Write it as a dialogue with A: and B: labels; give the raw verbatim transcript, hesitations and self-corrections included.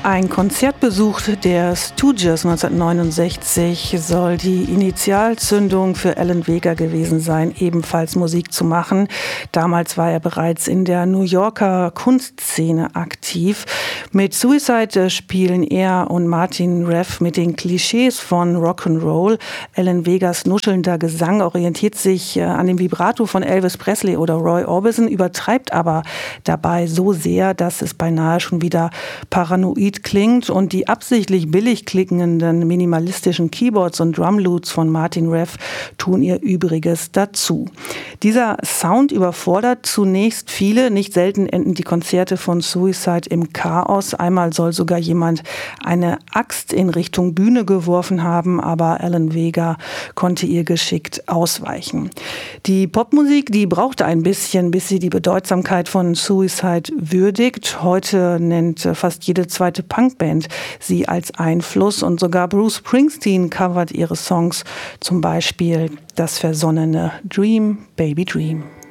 A: Ein Konzertbesuch der Stooges neunzehnhundertneunundsechzig soll die Initialzündung für Alan Vega gewesen sein, ebenfalls Musik zu machen. Damals war er bereits in der New Yorker Kunstszene aktiv. Mit Suicide spielen er und Martin Rev mit den Klischees von Rock'n'Roll. Alan Vegas nuschelnder Gesang orientiert sich an dem Vibrato von Elvis Presley oder Roy Orbison, übertreibt aber dabei so sehr, dass es beinahe schon wieder paranoid klingt, und die absichtlich billig klingenden minimalistischen Keyboards und Drumloops von Martin Rev tun ihr Übriges dazu. Dieser Sound überfordert zunächst viele. Nicht selten enden die Konzerte von Suicide im Chaos. Einmal soll sogar jemand eine Axt in Richtung Bühne geworfen haben, aber Alan Vega konnte ihr geschickt ausweichen. Die Popmusik, die brauchte ein bisschen, bis sie die Bedeutsamkeit von Suicide würdigt. Heute nennt fast jede zweite Punkband sie als Einfluss, und sogar Bruce Springsteen covert ihre Songs, zum Beispiel das versonnene Dream, Baby Dream.